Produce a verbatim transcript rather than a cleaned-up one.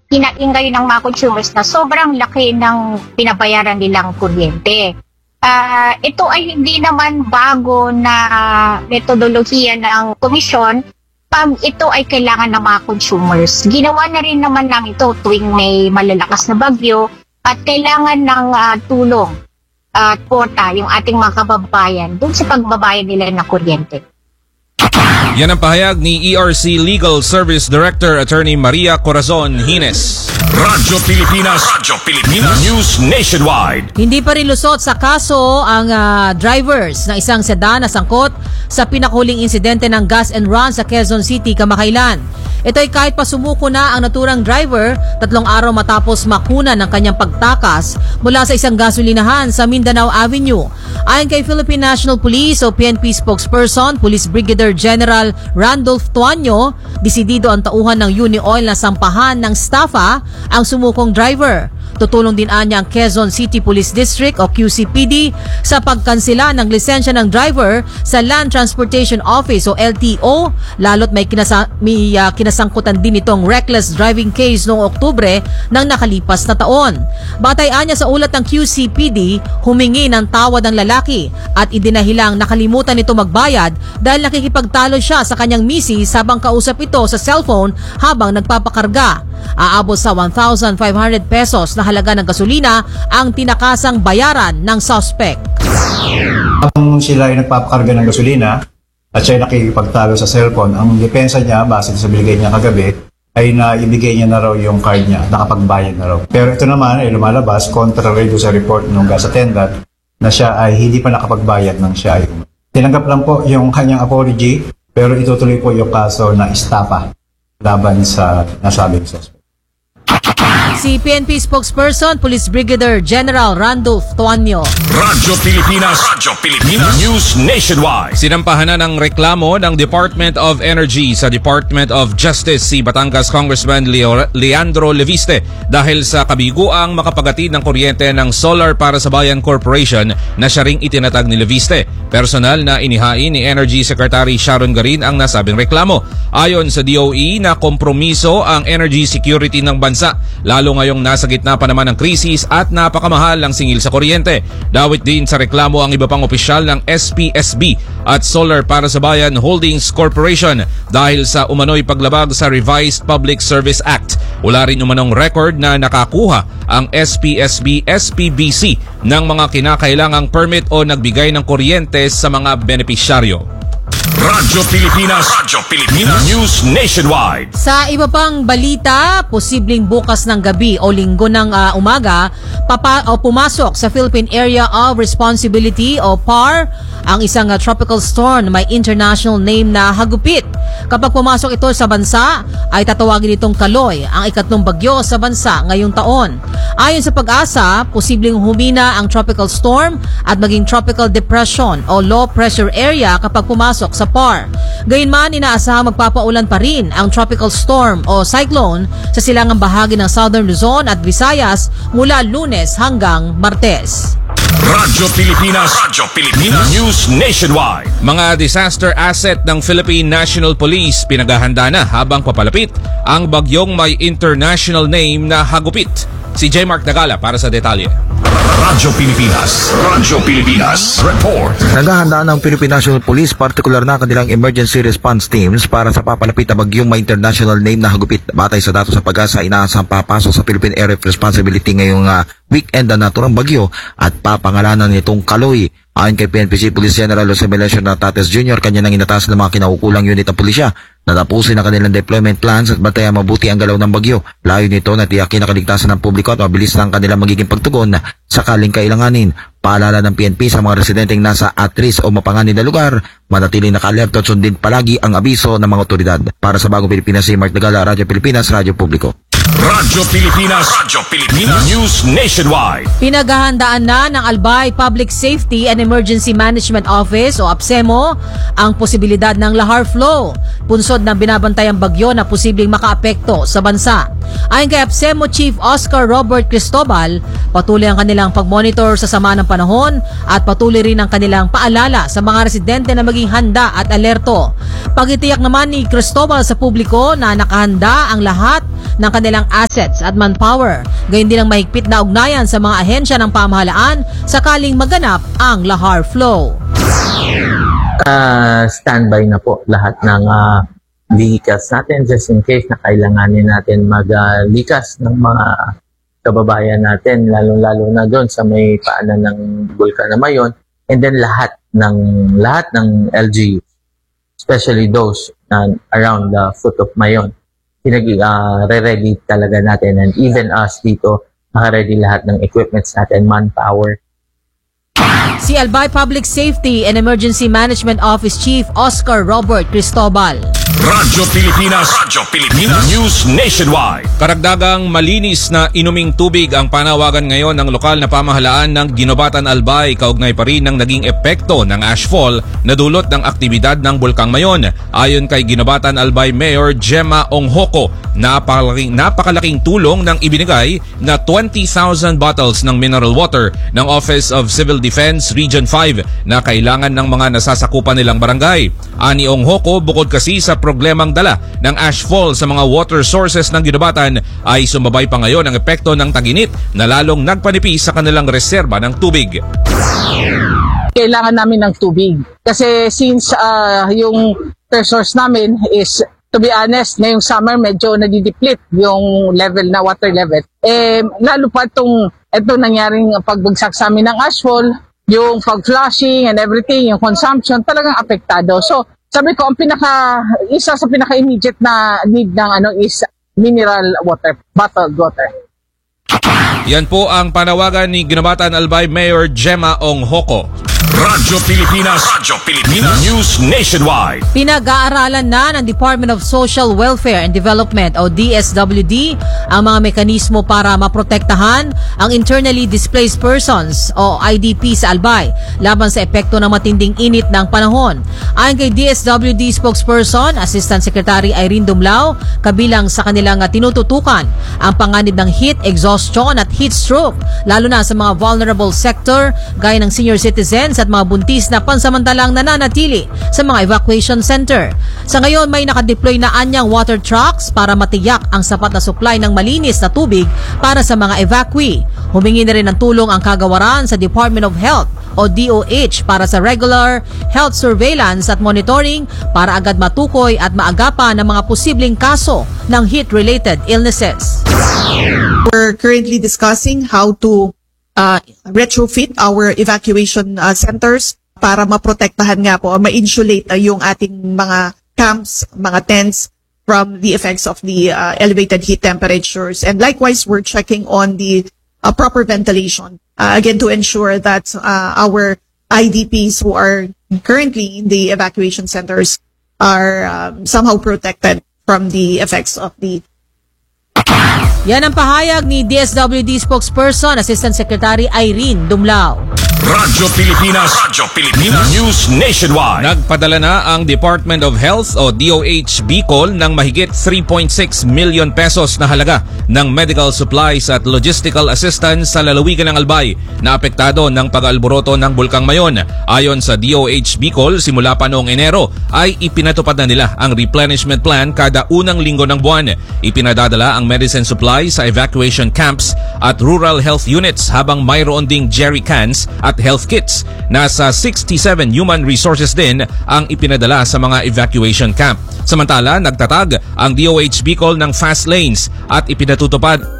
kinaingay ng mga consumers na sobrang laki ng pinabayaran nilang kuryente. Uh, ito ay hindi naman bago na metodolohiya ng komisyon pag ito ay kailangan ng mga consumers. Ginawa na rin naman lang ito tuwing may malalakas na bagyo at kailangan ng uh, tulong at uh, quota yung ating mga kababayan dun sa pagbabayad nila ng kuryente. Yan ang pahayag ni E R C Legal Service Director Attorney Maria Corazon Hines. Radyo Pilipinas, Radyo Pilipinas, News Nationwide. Hindi pa rin lusot sa kaso ang uh, drivers ng isang sedan na sangkot sa pinakuling insidente ng gas and run sa Quezon City kamakailan. Ito ay kahit pa sumuko na ang naturang driver tatlong araw matapos makuna ng kanyang pagtakas mula sa isang gasolinahan sa Mindanao Avenue. Ayon kay Philippine National Police o P N P spokesperson, Police Brigadier General Randolph Tuanyo, desidido ang tauhan ng Unioil na sampahan ng staffa ang sumukong driver. Tutulong din anya ang Quezon City Police District o Q C P D sa pagkansela ng lisensya ng driver sa Land Transportation Office o L T O, lalo't may, kinasa- may uh, kinasangkutan din itong reckless driving case noong Oktubre ng nakalipas na taon. Batay anya sa ulat ng Q C P D, humingi ng tawad ang lalaki at idinahilang nakalimutan nito magbayad dahil nakikipagtalo siya sa kanyang misis habang kausap ito sa cellphone habang nagpapakarga. Aabot sa one thousand five hundred pesos na halaga ng gasolina ang tinakasang bayaran ng suspect. Kung sila ay nagpapakarga ng gasolina at siya ay nakikipagtalo sa cellphone, ang depensa niya, base sa binigay niya kagabi, ay naibigay niya na raw yung card niya, nakapagbayad na raw. Pero ito naman ay lumalabas, contrary sa report ng gas attendant, na siya ay hindi pa nakapagbayad ng siya ay tinanggap lang po yung kanyang apology, pero itutuloy po yung kaso na estafa laban sa nasabing suspect. Si P N P spokesperson, Police Brigadier General Randolph Tuanyo. Radyo Pilipinas, Radyo Pilipinas, News Nationwide. Sinampahan na ng reklamo ng Department of Energy sa Department of Justice si Batangas Congressman Leo, Leandro Leviste dahil sa kabiguang makapagatid ng kuryente ng Solar para sa Bayan Corporation na siya ring itinatag ni Leviste. Personal na inihain ni Energy Secretary Sharon Garin ang nasabing reklamo. Ayon sa D O E na kompromiso ang energy security ng bansa, lalo ngayong nasa gitna pa naman ng krisis at napakamahal ang singil sa kuryente. Dawit din sa reklamo ang iba pang opisyal ng S P S B at Solar para sa Bayan Holdings Corporation dahil sa umano'y paglabag sa Revised Public Service Act. Wala rin umanong record na nakakuha ang S P S B S P B C ng mga kinakailangang permit o nagbigay ng kuryente sa mga benepisyaryo. Radyo Pilipinas, Radyo Pilipinas, News Nationwide. Sa iba pang balita, posibleng bukas ng gabi o linggo ng uh, umaga, papa, o pumasok sa Philippine Area of Responsibility o P A R ang isang uh, tropical storm na may international name na Hagupit. Kapag pumasok ito sa bansa, ay tatawagin itong Kaloy, ang ikatlong bagyo sa bansa ngayong taon. Ayon sa Pag-asa, posibleng humina ang tropical storm at maging tropical depression o low pressure area kapag pumasok sa P A R. Gayunman, inaasahang magpapaulan pa rin ang tropical storm o cyclone sa silangang bahagi ng Southern Luzon at Visayas mula Lunes hanggang Martes. Radyo Pilipinas, Radyo Pilipinas, News Nationwide. Mga disaster asset ng Philippine National Police pinaghahanda na habang papalapit ang bagyong may international name na Hagupit. Si J. Mark Nagala para sa detalye. Radyo Pilipinas, Radyo Pilipinas, report. Naghahanda ng Philippine National Police, partikular na kanilang emergency response teams para sa papalapit na bagyong may international name na Hagupit. Batay sa datos sa Pag-asa, inaasang papasok sa Philippine Area of Responsibility ngayong uh, weekend ang naturang bagyo at papangalanan nitong Kaloy. Ayon kay P N P C Police General Jose Melesio Natates Junior, kanya nang inatasan ng mga kinaukulang unit ng pulisya na tapusin ang kanilang deployment plans at bantayan mabuti ang galaw ng bagyo. Layo nito na tiyakin ang kaligtasan ng publiko at mabilis ng kanilang magiging pagtugon sakaling kailanganin. Paalala ng P N P sa mga residenteng nasa at-risk o mapanganib na lugar, manatiling naka-alert at sundin palagi ang abiso ng mga otoridad. Para sa Bagong Pilipinas, si Mark Nagala, Radyo Pilipinas, Radyo Publiko. Radyo Pilipinas, Radyo Pilipinas, News Nationwide. Pinaghahandaan na ng Albay Public Safety and Emergency Management Office o APSEMO ang posibilidad ng lahar flow, punsod ng binabantayang bagyo na posibleng makaapekto sa bansa. Ayon kay APSEMO Chief Oscar Robert Cristobal, patuloy ang kanilang pagmonitor sa sama ng panahon at patuloy rin ang kanilang paalala sa mga residente na maging handa at alerto. Pagitiyak naman ni Cristobal sa publiko na nakahanda ang lahat ng kanilang assets at manpower. Gayon din ang mahigpit na ugnayan sa mga ahensya ng pamahalaan sakaling maganap ang lahar flow. Uh, standby na po lahat ng uh, vehicles natin just in case na kailanganin natin maglikas uh, ng mga kababayan natin, lalo-lalo na doon sa may paanan ng bulkan na Mayon, and then lahat ng lahat ng L G U, especially those uh, around the foot of Mayon, pinag uh, re-ready talaga natin, and even us dito, naka-ready lahat ng equipments natin, manpower. Si Albay Public Safety and Emergency Management Office Chief Oscar Robert Cristobal. Radyo Pilipinas, Radyo Pilipinas, News Nationwide. Karagdagang malinis na inuming tubig ang panawagan ngayon ng lokal na pamahalaan ng Ginobatan Albay, kaugnay pa rin ng naging epekto ng ashfall na dulot ng aktibidad ng Bulkang Mayon. Ayon kay Ginobatan Albay Mayor Gemma Onghoko, napakalaking, napakalaking tulong ng ibinigay na twenty thousand bottles ng mineral water ng Office of Civil Defense Region five na kailangan ng mga nasasakupan nilang barangay. Ani Onghoko, bukod kasi sa problemang dala ng ashfall sa mga water sources ng Ginobatan, ay sumabay pa ngayon ang epekto ng taginit na lalong nagpanipis sa kanilang reserba ng tubig. Kailangan namin ng tubig kasi since uh, yung resource namin is, to be honest, ngayong summer medyo nadideplete yung level na water level. Eh, lalo pa itong ito nangyaring pagbagsak sa amin ng ashfall, yung pag-flushing and everything, yung consumption, talagang apektado. So, sabi ko, ang pinaka, isa sa pinaka-immediate na need ng ano is mineral water, bottled water. Yan po ang panawagan ni Ginobatan Albay Mayor Gemma Onghoko. Radyo Pilipinas, Radyo Pilipinas, News Nationwide. Pinag-aaralan na ng Department of Social Welfare and Development o D S W D ang mga mekanismo para maprotektahan ang internally displaced persons o I D P sa Albay laban sa epekto ng matinding init ng panahon. Ayon kay D S W D spokesperson, Assistant Secretary Irene Dumlao, kabilang sa kanilang tinututukan ang panganib ng heat exhaustion at heat stroke, lalo na sa mga vulnerable sector gaya ng senior citizens at mga buntis na pansamantalang nananatili sa mga evacuation center. Sa ngayon, may nakadeploy na anyang water trucks para matiyak ang sapat na supply ng malinis na tubig para sa mga evacuee. Humingi na rin ng tulong ang kagawaran sa Department of Health o D O H para sa regular health surveillance at monitoring para agad matukoy at maagapan ng mga posibleng kaso ng heat-related illnesses. We're currently discussing how to uh, retrofit our evacuation uh, centers para maprotektahan nga po, ma-insulate uh, yung ating mga camps, mga tents from the effects of the uh, elevated heat temperatures. And likewise, we're checking on the uh, proper ventilation, uh, again, to ensure that uh, our I D Ps who are currently in the evacuation centers are um, somehow protected from the effects of the. Yan ang pahayag ni D S W D spokesperson, Assistant Secretary Irene Dumlao. Radyo Pilipinas, Radyo Pilipinas, News Nationwide. Nagpadala na ang Department of Health o D O H Bicol ng mahigit three point six million pesos na halaga ng medical supplies at logistical assistance sa lalawigan ng Albay na apektado ng pag-alboroto ng Bulkang Mayon. Ayon sa D O H Bicol, simula pa noong Enero ay ipinatupad na nila ang replenishment plan kada unang linggo ng buwan. Ipinadadala ang medicine supply sa evacuation camps at rural health units habang mayroon ding jerry cans at health kits. Nasa sixty-seven human resources din ang ipinadala sa mga evacuation camp. Samantala, nagtatag ang D O H Bicol ng fast lanes at ipinatutupad